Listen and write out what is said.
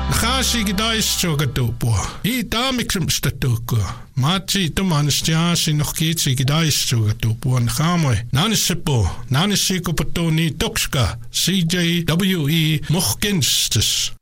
Nakasi gidaistsugatuupua. I taamiksemstatuukua. Maatsi tumanstiaasi nohkiitsi gidaistsugatuupua nakaamoi. Nanisippo, nanissikopatoni tokska. CJWE Mohkenstes.